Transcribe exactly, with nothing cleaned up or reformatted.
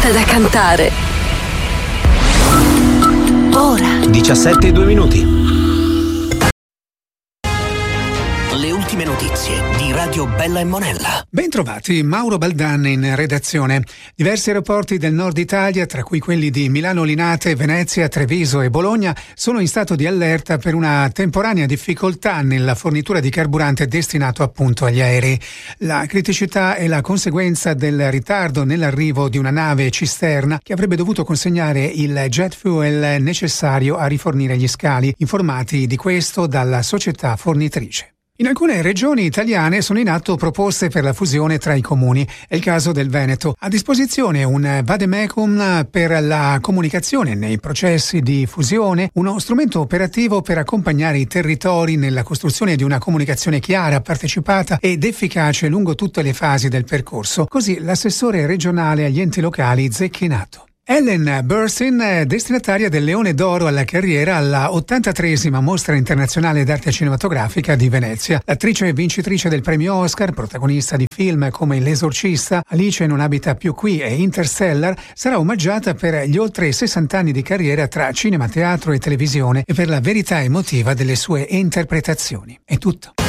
fatta da cantare. Ora. diciassette e due minuti. Le ultime notizie di Radio Bella e Monella. Bentrovati, Mauro Baldan in redazione. Diversi aeroporti del nord Italia, tra cui quelli di Milano Linate, Venezia, Treviso e Bologna, sono in stato di allerta per una temporanea difficoltà nella fornitura di carburante destinato appunto agli aerei. La criticità è la conseguenza del ritardo nell'arrivo di una nave cisterna che avrebbe dovuto consegnare il jet fuel necessario a rifornire gli scali, informati di questo dalla società fornitrice. In alcune regioni italiane sono in atto proposte per la fusione tra i comuni. È il caso del Veneto. A disposizione un vademecum per la comunicazione nei processi di fusione, uno strumento operativo per accompagnare i territori nella costruzione di una comunicazione chiara, partecipata ed efficace lungo tutte le fasi del percorso. Così l'assessore regionale agli enti locali Zecchinato. Ellen Burstyn, destinataria del Leone d'Oro alla carriera alla ottantatreesima Mostra Internazionale d'Arte Cinematografica di Venezia. L'attrice vincitrice del premio Oscar, protagonista di film come L'Esorcista, Alice non abita più qui e Interstellar, sarà omaggiata per gli oltre sessanta anni di carriera tra cinema, teatro e televisione e per la verità emotiva delle sue interpretazioni. È tutto.